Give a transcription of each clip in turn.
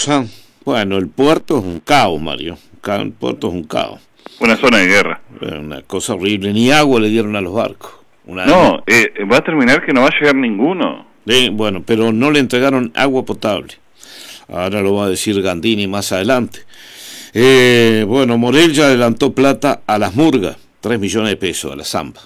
cosa. Bueno, el puerto es un caos, Mario. El puerto es un caos. Una zona de guerra. Una cosa horrible. Ni agua le dieron a los barcos. Va a terminar que no va a llegar ninguno. Bueno, pero no le entregaron agua potable. Ahora lo va a decir Gandini más adelante. Bueno, Morel ya adelantó plata a las murgas. 3 millones de pesos a la Zamba.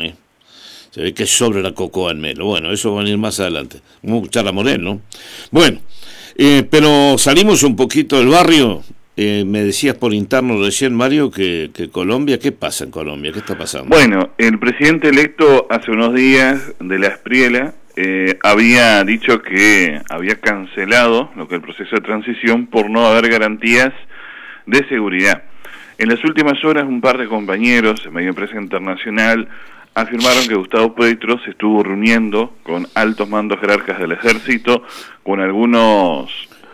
Se ve que es sobre la cocoa en Melo. Bueno, eso va a venir más adelante. Vamos a escuchar a Morel, ¿no? Bueno, pero salimos un poquito del barrio. Me decías por interno recién, Mario, que Colombia, ¿qué pasa en Colombia? ¿Qué está pasando? Bueno, el presidente electo hace unos días de la Espriela había dicho que había cancelado lo que es el proceso de transición por no haber garantías de seguridad. En las últimas horas, un par de compañeros en medio de prensa internacional afirmaron que Gustavo Petro se estuvo reuniendo con altos mandos jerarcas del ejército, con algunos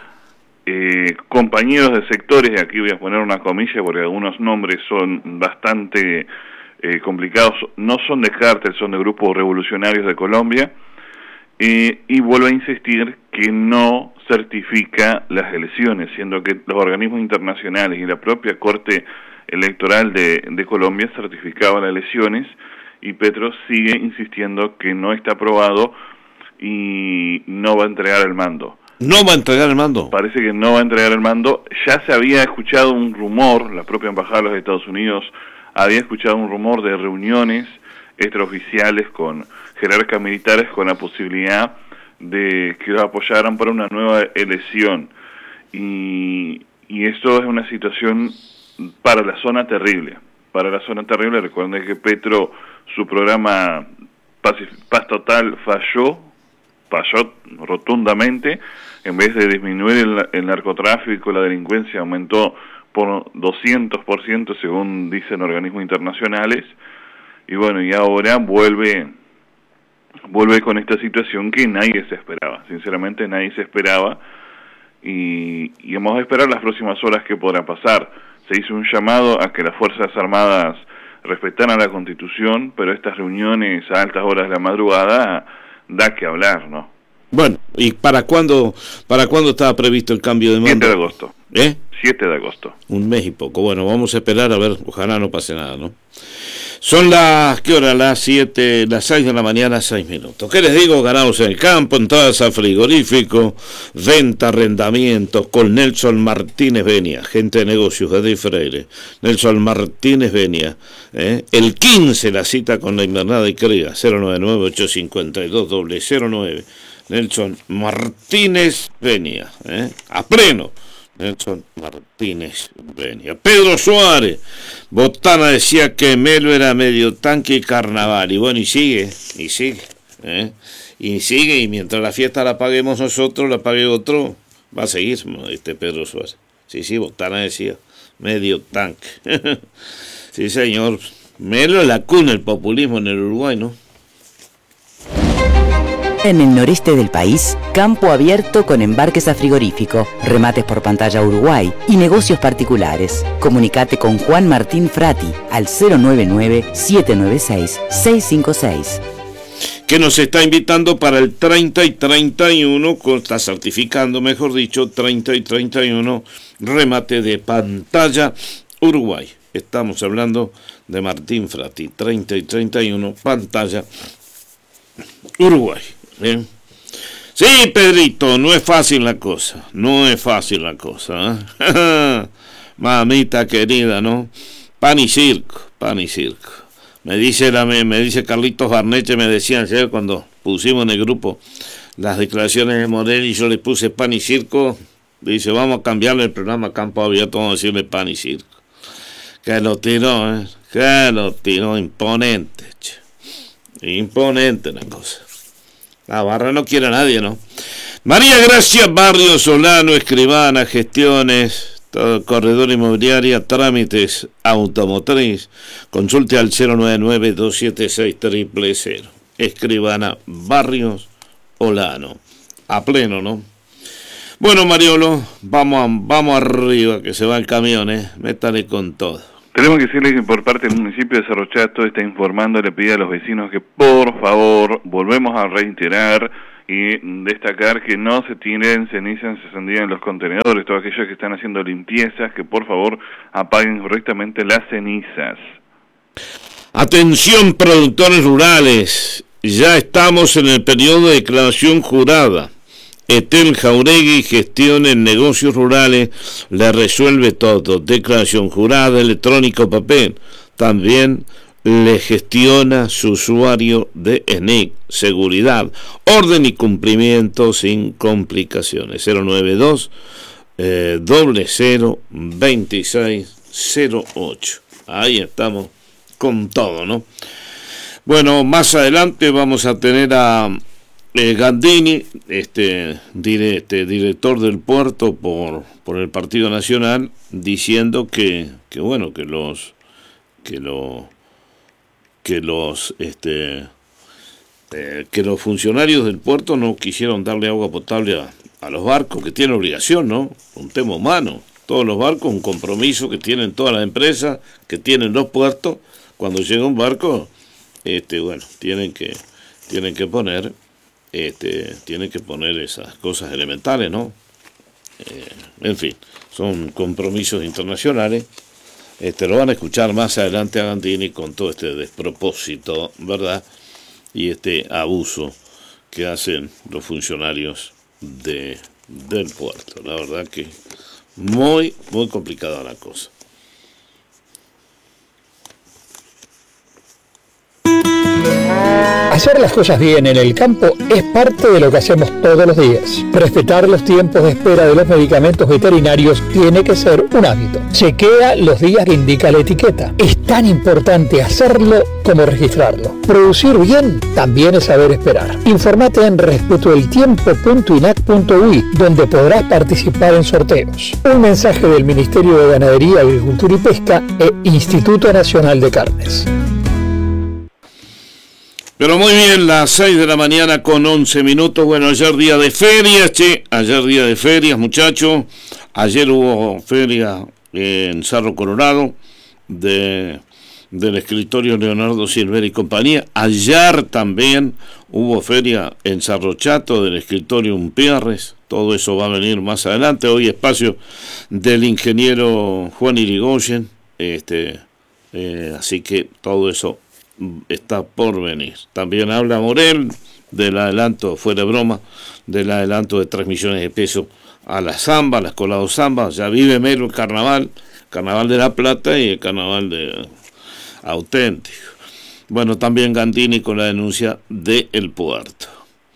compañeros de sectores, y aquí voy a poner una comilla porque algunos nombres son bastante complicados, no son de cártel, son de grupos revolucionarios de Colombia, y vuelve a insistir que no certifica las elecciones, siendo que los organismos internacionales y la propia Corte Electoral de Colombia certificaban las elecciones, y Petro sigue insistiendo que no está aprobado y no va a entregar el mando. ¿No va a entregar el mando? Parece que no va a entregar el mando. Ya se había escuchado un rumor, la propia Embajada de los Estados Unidos había escuchado un rumor de reuniones extraoficiales con jerarcas militares con la posibilidad de que los apoyaran para una nueva elección. Y esto es una situación para la zona terrible. Para la zona terrible, recuerden que Petro, su programa Paz Total falló rotundamente. En vez de disminuir el narcotráfico, la delincuencia aumentó por 200% según dicen organismos internacionales. Y bueno, y ahora vuelve con esta situación que nadie se esperaba. Sinceramente nadie se esperaba. Y vamos a esperar las próximas horas que podrá pasar. Se hizo un llamado a que las Fuerzas Armadas respetaran la Constitución, pero estas reuniones a altas horas de la madrugada da que hablar, ¿no? Bueno, ¿y para cuándo estaba previsto el cambio de mando? 7 de agosto. 7 de agosto. Un mes y poco. Bueno, vamos a esperar a ver, ojalá no pase nada, ¿no? Son las, ¿qué hora? Las 6 de la mañana, 6 minutos. ¿Qué les digo? Ganamos en el campo, entradas al frigorífico, venta, arrendamientos, con Nelson Martínez Benia, agente de negocios de Freire. Nelson Martínez Benia. El 15, la cita con la invernada y cría, 099-852-009. Nelson Martínez Benia, a pleno. Nelson Martínez Benia. Pedro Suárez, Botana decía que Melo era medio tanque y carnaval, y bueno, y sigue, y mientras la fiesta la paguemos nosotros, la pague otro, va a seguir Pedro Suárez. Sí, Botana decía, medio tanque. Sí, señor, Melo es la cuna del populismo en el Uruguay, ¿no? En el noreste del país, campo abierto con embarques a frigorífico, remates por pantalla Uruguay y negocios particulares. Comunicate con Juan Martín Frati al 099-796-656. Que nos está invitando para el 30 y 31, está certificando, mejor dicho, 30 y 31, remate de pantalla Uruguay. Estamos hablando de Martín Frati, 30 y 31, pantalla Uruguay. ¿Bien? Sí, Pedrito, no es fácil la cosa, mamita querida, ¿no? Pan y circo. Me dice Carlitos Barneche, me decían ayer cuando pusimos en el grupo las declaraciones de Morel y yo le puse pan y circo, dice, vamos a cambiarle el programa Campo Abierto, vamos a decirle pan y circo. Que lo tiró, imponente, imponente la cosa. La barra no quiere a nadie, ¿no? María Gracia Barrio Solano, escribana, gestiones, todo, corredor inmobiliaria, trámites automotriz. Consulte al 099-276-000. Escribana Barrios Solano. A pleno, ¿no? Bueno, Mariolo, vamos arriba, que se va el camión, métale con todo. Tenemos que decirle que por parte del municipio de Cerro Chato está informando, le pide a los vecinos que por favor, volvemos a reiterar, y destacar que no se tiren cenizas encendidas en los contenedores. Todos aquellos que están haciendo limpiezas, que por favor apaguen correctamente las cenizas. Atención, productores rurales, ya estamos en el periodo de declaración jurada. Etel Jauregui, gestión en negocios rurales, le resuelve todo. Declaración jurada, electrónico, papel. También le gestiona su usuario de ENIC, seguridad, orden y cumplimiento sin complicaciones. 092 00 2608. Ahí estamos con todo, ¿no? Bueno, más adelante vamos a tener a Gandini, director del puerto por el Partido Nacional, diciendo que los funcionarios del puerto no quisieron darle agua potable a los barcos, que tienen obligación, ¿no? Un tema humano. Todos los barcos, un compromiso que tienen todas las empresas, que tienen los puertos. Cuando llega un barco, tienen que poner esas cosas elementales, ¿no? En fin, son compromisos internacionales. Lo van a escuchar más adelante a Gandini con todo este despropósito, ¿verdad? Y este abuso que hacen los funcionarios del puerto. La verdad que muy, muy complicada la cosa. Hacer las cosas bien en el campo es parte de lo que hacemos todos los días. Respetar los tiempos de espera de los medicamentos veterinarios tiene que ser un hábito. Chequea los días que indica la etiqueta. Es tan importante hacerlo como registrarlo. Producir bien también es saber esperar. Informate en respetoeltiempo.inac.ui, donde podrás participar en sorteos. Un mensaje del Ministerio de Ganadería, Agricultura y Pesca e Instituto Nacional de Carnes. Pero muy bien, las 6 de la mañana con 11 minutos. Bueno, ayer día de ferias, ayer día de ferias, muchachos. Ayer hubo feria en Cerro Colorado del escritorio Leonardo Silver y compañía. Ayer también hubo feria en Cerro Chato del escritorio Umpierres. Todo eso va a venir más adelante. Hoy espacio del ingeniero Juan Irigoyen. Así que todo eso está por venir. También habla Morel del adelanto, fuera de broma, del adelanto de 3 millones de pesos a la Zamba, a la Escolado Zamba. Ya vive mero el carnaval de La Plata y el carnaval de auténtico. Bueno, también Gandini con la denuncia del puerto.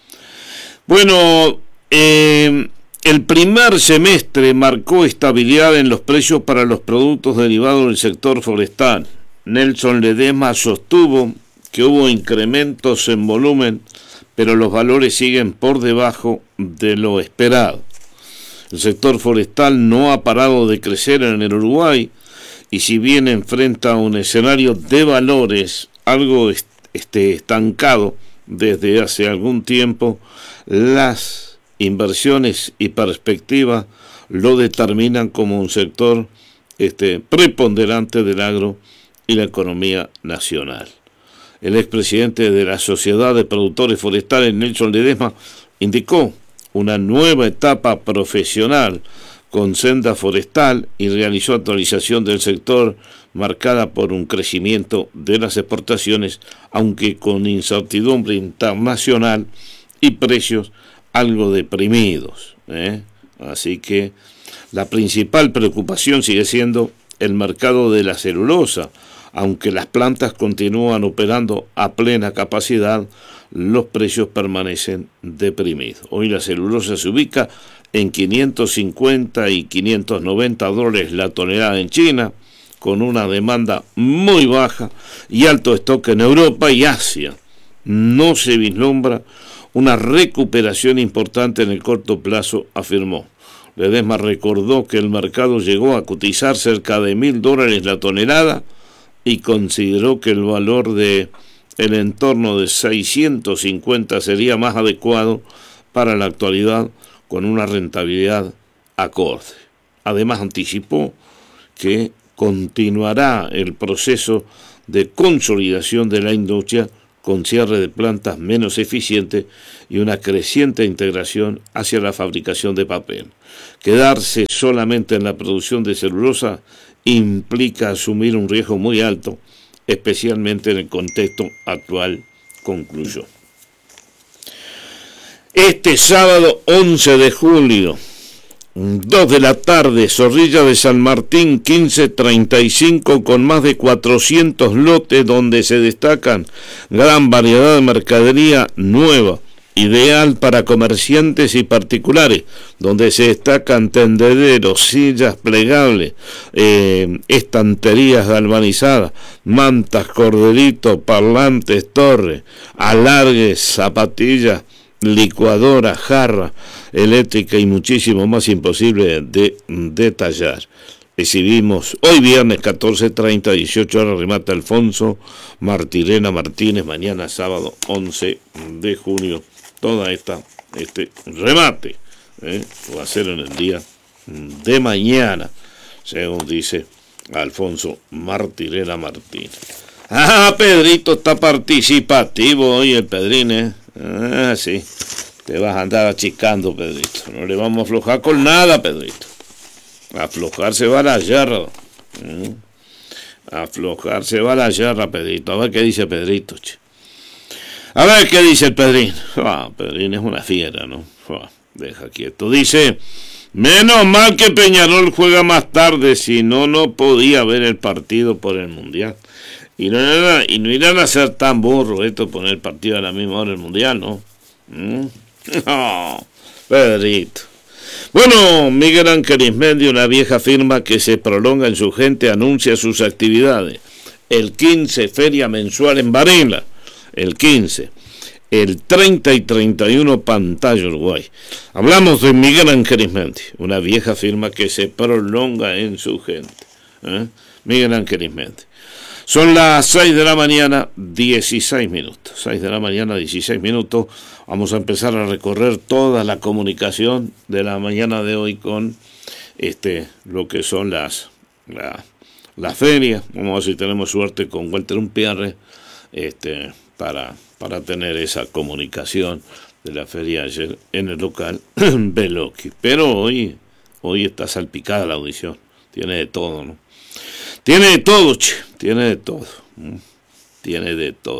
Bueno, el primer semestre marcó estabilidad en los precios para los productos derivados del sector forestal. Nelson Ledesma sostuvo que hubo incrementos en volumen, pero los valores siguen por debajo de lo esperado. El sector forestal no ha parado de crecer en el Uruguay y si bien enfrenta un escenario de valores algo estancado desde hace algún tiempo, las inversiones y perspectivas lo determinan como un sector preponderante del agro y la economía nacional. El expresidente de la Sociedad de Productores Forestales, Nelson Ledesma, indicó una nueva etapa profesional con senda forestal y realizó actualización del sector marcada por un crecimiento de las exportaciones, aunque con incertidumbre internacional y precios algo deprimidos. Así que la principal preocupación sigue siendo el mercado de la celulosa. Aunque las plantas continúan operando a plena capacidad, los precios permanecen deprimidos. Hoy la celulosa se ubica en 550 y 590 dólares la tonelada en China, con una demanda muy baja y alto stock en Europa y Asia. No se vislumbra una recuperación importante en el corto plazo, afirmó. Ledesma recordó que el mercado llegó a cotizar cerca de $1.000 la tonelada y consideró que el valor de el entorno de 650 sería más adecuado para la actualidad con una rentabilidad acorde. Además anticipó que continuará el proceso de consolidación de la industria con cierre de plantas menos eficientes y una creciente integración hacia la fabricación de papel. Quedarse solamente en la producción de celulosa implica asumir un riesgo muy alto, especialmente en el contexto actual, concluyó. Este sábado 11 de julio, 2 de la tarde, Zorrilla de San Martín 1535, con más de 400 lotes donde se destacan gran variedad de mercadería nueva, ideal para comerciantes y particulares, donde se destacan tendederos, sillas plegables, estanterías galvanizadas, mantas, corderitos, parlantes, torres, alargues, zapatillas, licuadora, jarra eléctrica y muchísimo más, imposible de detallar. Exhibimos hoy viernes 14:30, 18 horas, remata Alfonso Martirena Martínez, mañana sábado 11 de junio. Toda este remate va a ser en el día de mañana, según dice Alfonso Martirena Martínez. Ah, Pedrito está participativo hoy el Pedrín, Ah, sí, te vas a andar achicando, Pedrito. No le vamos a aflojar con nada, Pedrito. Aflojar se va a la yarra. Aflojar se va a la yarra, Pedrito. A ver qué dice Pedrito, che. A ver qué dice el Pedrín. Pedrín es una fiera, ¿no? Deja quieto. Dice, menos mal que Peñarol juega más tarde, si no, no podía ver el partido por el Mundial. Y no irán a ser tan burros esto, poner el partido a la misma hora del Mundial, ¿no? No, Pedrito. Bueno, Miguel Ángel Ismendi, una vieja firma que se prolonga en su gente, anuncia sus actividades. El 15, feria mensual en Varela. El 15. El 30 y 31, Pantalla Uruguay. Hablamos de Miguel Ángel Ismendi, una vieja firma que se prolonga en su gente. Miguel Ángel Ismendi. Son las 6 de la mañana, 16 minutos. 6 de la mañana, 16 minutos. Vamos a empezar a recorrer toda la comunicación de la mañana de hoy con lo que son las ferias. Vamos a ver si tenemos suerte con Walter Umpierre para tener esa comunicación de la feria ayer en el local Beloki. Pero hoy está salpicada la audición. Tiene de todo, ¿no? Tiene de todo, tiene de todo. Tiene de todo.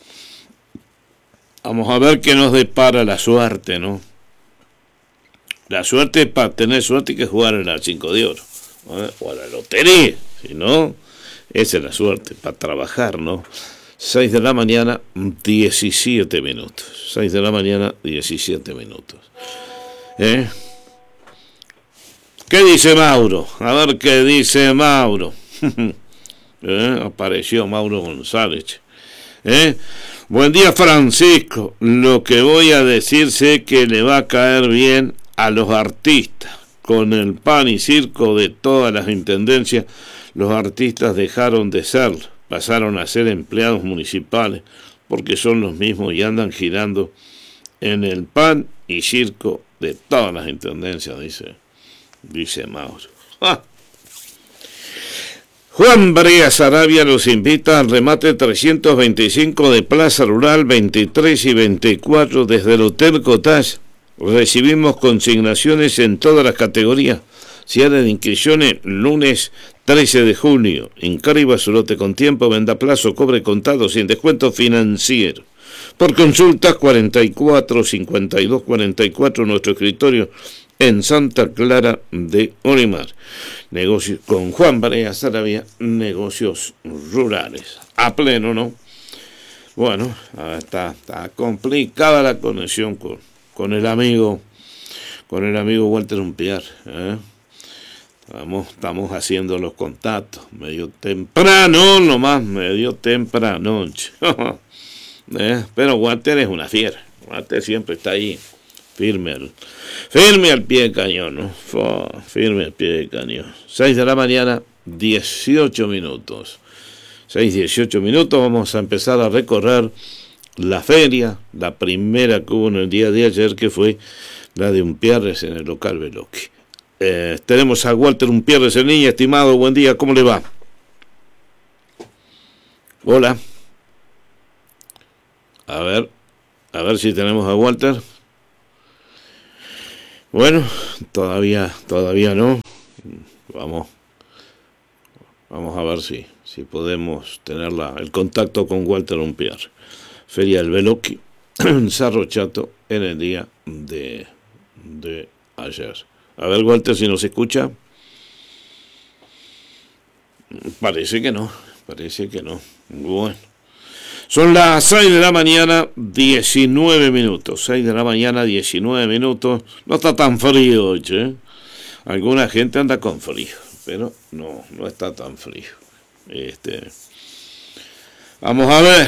Vamos a ver qué nos depara la suerte, ¿no? La suerte, para tener suerte hay que jugar en la 5 de oro, ¿no? O a la lotería. Si no, esa es la suerte, para trabajar, ¿no? 6 de la mañana, 17 minutos. 6 de la mañana, 17 minutos. ¿Qué dice Mauro? A ver qué dice Mauro. Apareció Mauro González. Buen día, Francisco. Lo que voy a decir sé que le va a caer bien a los artistas. Con el pan y circo de todas las intendencias, los artistas dejaron de serlo, pasaron a ser empleados municipales, porque son los mismos y andan girando en el pan y circo de todas las intendencias, dice Mauro. Juan Brea Sarabia los invita al remate 325 de Plaza Rural, 23 y 24 desde el Hotel Cottage. Recibimos consignaciones en todas las categorías. Cierre de inscripciones lunes 13 de junio. Inscriba su lote con tiempo, venda a plazo, cobre contado sin descuento financiero. Por consultas 44 52 44, nuestro escritorio en Santa Clara de Orimar. Negocios con Juan Barea Sarabia, negocios rurales. A pleno, ¿no? Bueno, está complicada la conexión con el amigo Walter Umpierre. Estamos haciendo los contactos medio temprano, nomás, medio temprano. Pero Walter es una fiera. Walter siempre está ahí, firme al pie del cañón, ¿no? Firme al pie del cañón. 6 de la mañana, 18 minutos. 6:18 minutos, vamos a empezar a recorrer la feria, la primera que hubo en el día de ayer, que fue la de Umpierre en el local Beloki. Tenemos a Walter Umpierre en línea. Estimado, buen día, ¿cómo le va? Hola. A ver si tenemos a Walter. Bueno, todavía no. Vamos a ver si podemos tener el contacto con Walter Umpiar. Feria del Beloki en Cerro Chato en el día de ayer. A ver, Walter, si nos escucha. Parece que no. Bueno. Son las 6 de la mañana, 19 minutos. 6 de la mañana, 19 minutos. No está tan frío hoy, ¿eh? Alguna gente anda con frío, pero no está tan frío. Vamos a ver.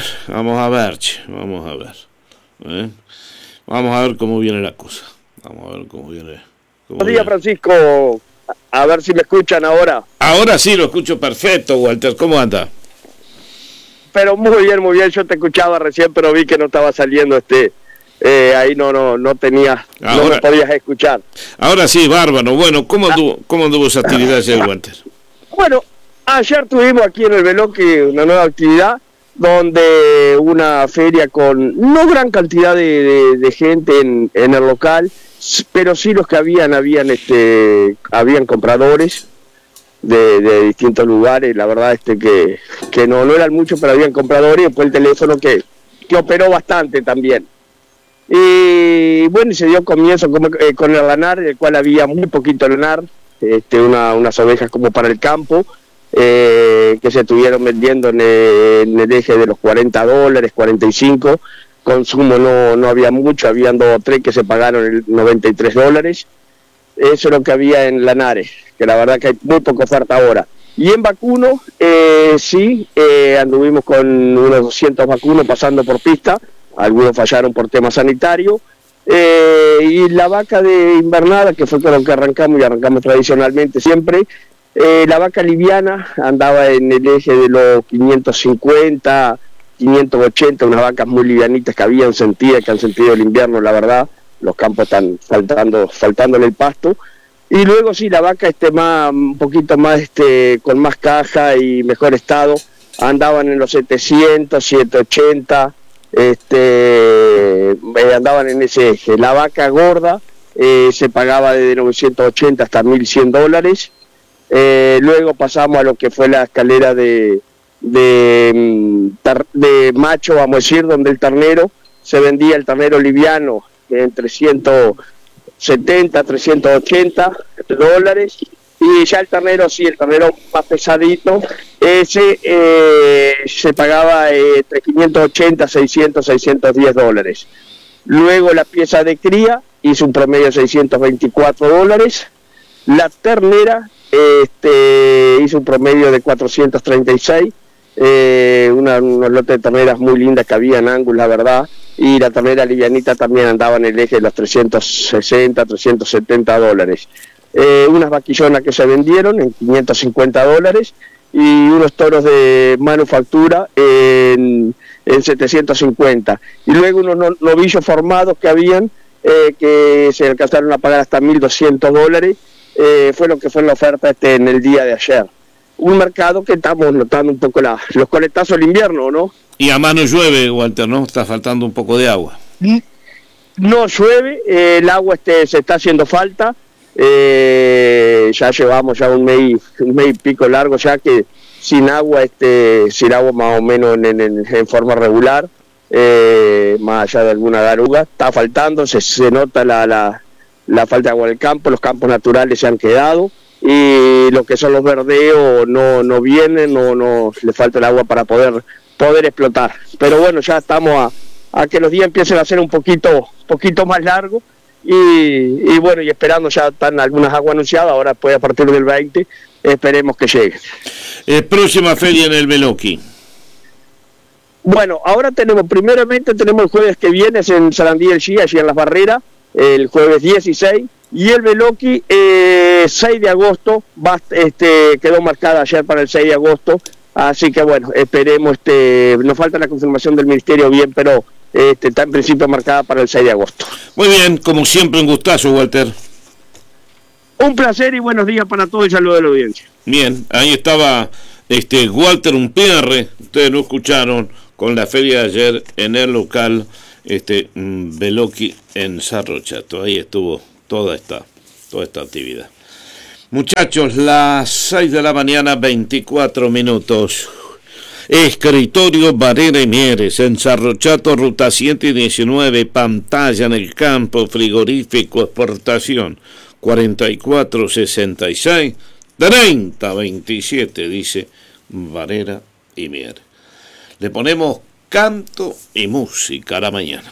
Vamos a ver cómo viene la cosa. Buenos días, Francisco. A ver si me escuchan ahora. Ahora sí, lo escucho perfecto, Walter. ¿Cómo anda? Pero muy bien. Yo te escuchaba recién, pero vi que no estaba saliendo ahí no tenías, no me podías escuchar. Ahora sí, bárbaro. Bueno, ¿cómo anduvo esa actividad ayer, Walter? Bueno, ayer tuvimos aquí en el Beloki una nueva actividad, donde una feria con no gran cantidad de gente en el local, pero sí los que habían compradores de distintos lugares. La verdad que no eran muchos, pero habían compradores, y después el teléfono que operó bastante también. Y bueno, y se dio comienzo con el lanar, el cual había muy poquito lanar, unas ovejas como para el campo, que se estuvieron vendiendo en el eje de los $40, 45. Consumo no había mucho, habían 2 o 3 que se pagaron $93. Eso es lo que había en Lanares, que la verdad que hay muy poca oferta ahora. Y en vacuno, anduvimos con unos 200 vacunos pasando por pista, algunos fallaron por tema sanitario, y la vaca de invernada, que fue con lo que arrancamos tradicionalmente siempre, la vaca liviana andaba en el eje de los 550, 580, unas vacas muy livianitas que han sentido el invierno, la verdad. Los campos están faltándole el pasto. Y luego sí, la vaca un poquito más con más caja y mejor estado, andaban en los 700, 780, andaban en ese eje. La vaca gorda se pagaba desde $980 hasta $1.100. Luego pasamos a lo que fue la escalera de macho, vamos a decir, donde el ternero se vendía, el ternero liviano en $370, $380, y ya el ternero más pesadito, ese se pagaba entre $580, $600, $610. Luego la pieza de cría hizo un promedio de $624. La ternera hizo un promedio de 436, unos lotes de terneras muy lindas que había en Angus, la verdad, y la ternera livianita también andaba en el eje de los $360, $370. Unas vaquillonas que se vendieron en $550, y unos toros de manufactura en 750, y luego unos novillos formados que habían, que se alcanzaron a pagar hasta $1.200. Fue lo que fue la oferta en el día de ayer. Un mercado que estamos notando un poco los coletazos del invierno, ¿no? Y a mano llueve, Walter, ¿no? Está faltando un poco de agua. No llueve, el agua se está haciendo falta. Ya llevamos un mes y pico largo ya que sin agua más o menos en forma regular, más allá de alguna garuga, está faltando, se nota la falta de agua del campo. Los campos naturales se han quedado, y lo que son los verdeos no vienen, no le falta el agua para poder explotar. Pero bueno, ya estamos a que los días empiecen a ser un poquito más largos, y bueno, y esperando, ya están algunas aguas anunciadas, ahora después a partir del 20 esperemos que lleguen. Próxima feria en el Beloki. Bueno, ahora primeramente tenemos el jueves que viene en Sarandí del Chía, allí en Las Barreras, el jueves 16, y el Beloki 6 de agosto, quedó marcada ayer para el 6 de agosto, así que bueno, esperemos, nos falta la confirmación del ministerio bien, pero está en principio marcada para el 6 de agosto. Muy bien, como siempre, un gustazo, Walter. Un placer y buenos días para todos, y saludos de la audiencia. Bien, ahí estaba Walter Umpiar, ustedes lo escucharon, con la feria de ayer en el local Beloki en Cerro Chato. Ahí estuvo toda esta actividad. Muchachos, las 6 de la mañana, 24 minutos. Escritorio Varela y Mieres, en Cerro Chato, ruta 119, pantalla en el campo, frigorífico, exportación, 4466 3027, dice Varela y Mieres. Le ponemos canto y música a la mañana.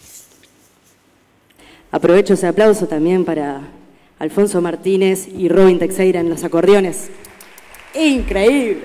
Aprovecho ese aplauso también para Alfonso Martínez y Robin Teixeira en los acordeones. ¡Increíble!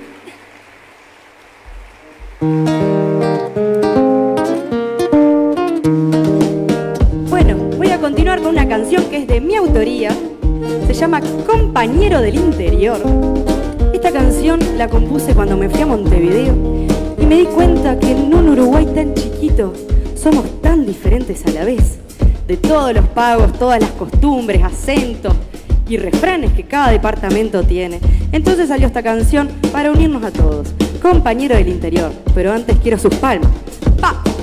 Bueno, voy a continuar con una canción que es de mi autoría. Se llama Compañero del Interior. Esta canción la compuse cuando me fui a Montevideo y me di cuenta que en un Uruguay tan chiquito somos tan diferentes a la vez. De todos los pagos, todas las costumbres, acentos y refranes que cada departamento tiene. Entonces salió esta canción para unirnos a todos. Compañero del Interior, pero antes quiero sus palmas. ¡Pa!